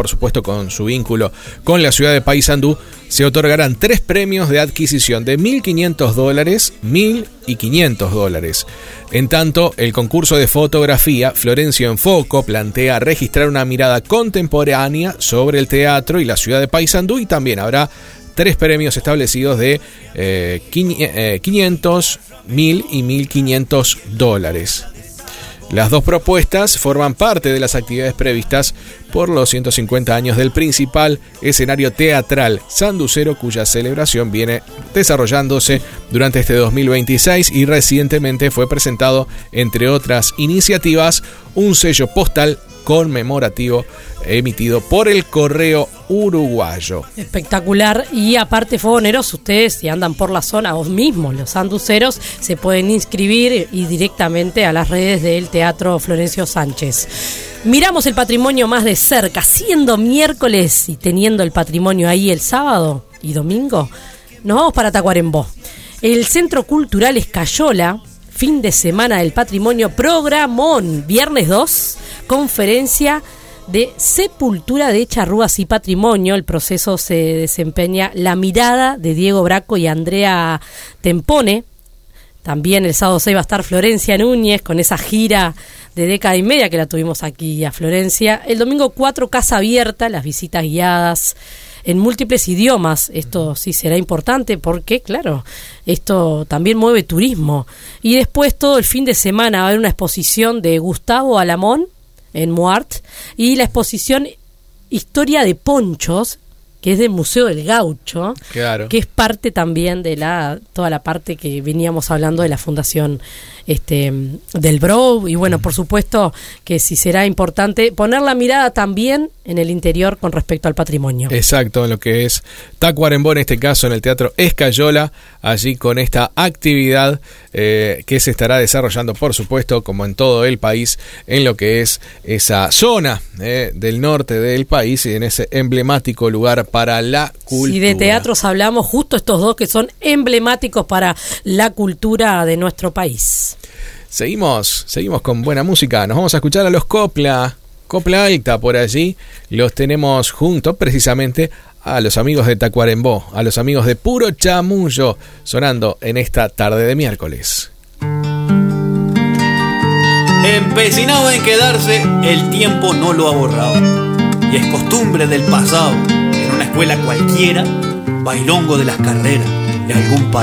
por supuesto con su vínculo con la ciudad de Paysandú, se otorgarán 3 premios de adquisición de $1.500, $1.000 y $500. En tanto, el concurso de fotografía Florencio en Foco plantea registrar una mirada contemporánea sobre el teatro y la ciudad de Paysandú, y también habrá 3 premios establecidos de $500, $1.000 y $1.500. Las 2 propuestas forman parte de las actividades previstas por los 150 años del principal escenario teatral sanducero, cuya celebración viene desarrollándose durante este 2026 y recientemente fue presentado, entre otras iniciativas, un sello postal conmemorativo emitido por el Correo Uruguayo. Espectacular. Y aparte, fogoneros, ustedes si andan por la zona, vos mismos, los sanduceros, se pueden inscribir y directamente a las redes del Teatro Florencio Sánchez. Miramos el patrimonio más de cerca, siendo miércoles y teniendo el patrimonio ahí el sábado y domingo, nos vamos para Tacuarembó. El Centro Cultural Escayola, fin de semana del patrimonio, programón, viernes 2, conferencia de sepultura de charrúas y patrimonio. El proceso se desempeña La Mirada de Diego Braco y Andrea Tempone. También el sábado 6 va a estar Florencia Núñez con esa gira de década y media que la tuvimos aquí a Florencia. El domingo 4, Casa Abierta, las visitas guiadas en múltiples idiomas. Esto sí será importante porque, claro, esto también mueve turismo. Y después todo el fin de semana va a haber una exposición de Gustavo Alamón en Muart y la exposición Historia de Ponchos, que es del Museo del Gaucho, claro, que es parte también de toda la parte que veníamos hablando de la fundación del BROW. Y bueno, por supuesto que sí será importante poner la mirada también en el interior con respecto al patrimonio. Exacto, en lo que es Tacuarembó, en este caso en el Teatro Escayola, allí con esta actividad que se estará desarrollando, por supuesto, como en todo el país, en lo que es esa zona del norte del país y en ese emblemático lugar para la cultura. Si de teatros hablamos, justo estos 2 que son emblemáticos para la cultura de nuestro país. Seguimos con buena música. Nos vamos a escuchar a los Copla Alta por allí. Los tenemos juntos precisamente a los amigos de Tacuarembó, a los amigos de Puro Chamullo, sonando en esta tarde de miércoles. Empecinado en quedarse, el tiempo no lo ha borrado. Y es costumbre del pasado, en una escuela cualquiera, bailongo de las carreras, de algún